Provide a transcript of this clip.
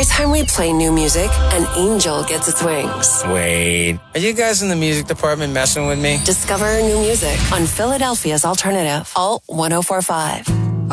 Every time we play new music, an angel gets its wings. Wait, are you guys in the music department messing with me? Discover new music on Philadelphia's Alternative, Alt 1045.